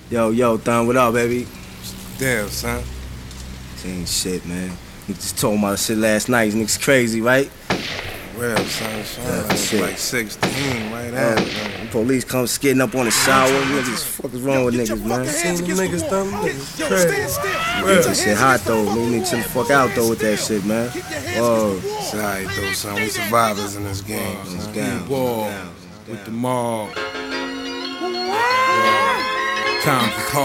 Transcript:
Yo, Thun, what up, baby? Damn, son. Ain't shit, man. Niggas just told about shit last night. Niggas crazy, right? Well, son, shit. like 16 right now. The police come skidding up on the shower. Niggas, fuck is wrong with niggas, man? Seen them niggas, them niggas crazy. That shit hot, though. Niggas need to chill the fuck out, though, with that shit, man. Whoa. It's alright, though, son. We survivors in this game. It's down. Ball with the mob. Time for call.